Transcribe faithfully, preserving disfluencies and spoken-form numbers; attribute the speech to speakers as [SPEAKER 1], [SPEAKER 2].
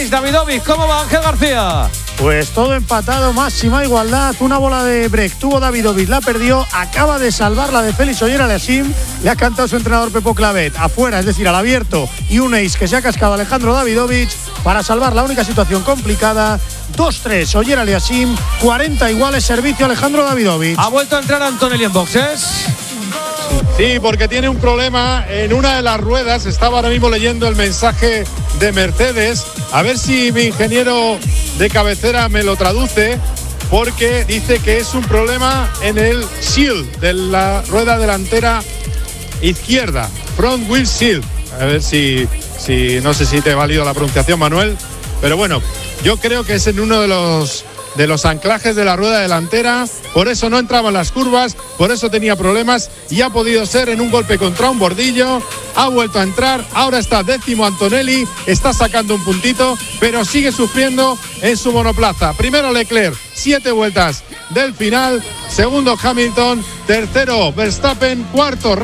[SPEAKER 1] seis, Davidovich. ¿Cómo va, Ángel García?
[SPEAKER 2] Pues todo empatado, máxima igualdad. Una bola de break tuvo Davidovich, la perdió. Acaba de salvar la de Félix Oyer-Aliassime. Le ha cantado su entrenador Pepo Clavet afuera, es decir, al abierto. Y un ace que se ha cascado Alejandro Davidovich para salvar la única situación complicada. dos tres, Oyer-Aliassime, cuarenta iguales, servicio Alejandro Davidovich.
[SPEAKER 1] Ha vuelto a entrar Antonelli en boxes.
[SPEAKER 3] Sí, porque tiene un problema en una de las ruedas. Estaba ahora mismo leyendo el mensaje de Mercedes. A ver si mi ingeniero de cabecera me lo traduce, porque dice que es un problema en el shield de la rueda delantera izquierda. Front wheel shield. A ver si, si no sé si te ha valido la pronunciación, Manuel. Pero bueno, yo creo que es en uno de los de los anclajes de la rueda delantera, por eso no entraba en las curvas, por eso tenía problemas y ha podido ser en un golpe contra un bordillo. Ha vuelto a entrar, ahora está décimo Antonelli, está sacando un puntito, pero sigue sufriendo en su monoplaza. Primero Leclerc, siete vueltas del final, segundo Hamilton, tercero Verstappen, cuarto